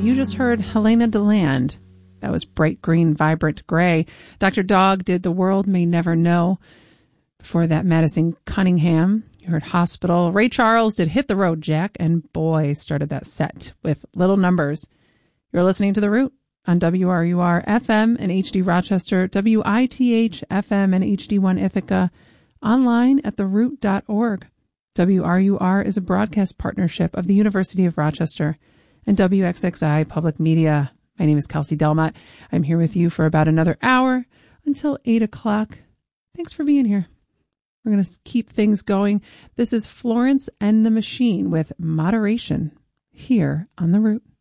You just heard Helena DeLand. That was Bright Green, Vibrant Gray. Dr. Dog did The World May Never Know. Before that, Madison Cunningham. You heard Hospital. Ray Charles did Hit the Road, Jack. And boy, started that set with Little Numbers. You're listening to The Root on WRUR FM and HD Rochester, WITH FM and HD1 Ithaca, online at theroot.org. WRUR is a broadcast partnership of the University of Rochester and WXXI Public Media. My name is Kelsey Delmott. I'm here with you for about another hour until 8 o'clock. Thanks for being here. We're going to keep things going. This is Florence and the Machine with Moderation here on The Root.